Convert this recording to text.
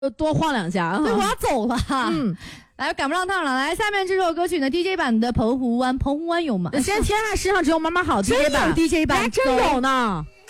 多晃2下啊。 对，我要走了。来，赶不上趟了。来，下面这首歌曲呢 ，DJ 版的澎湖湾有吗？ 现在天下世上只有妈妈好 DJ 版 ，DJ 版真有呢。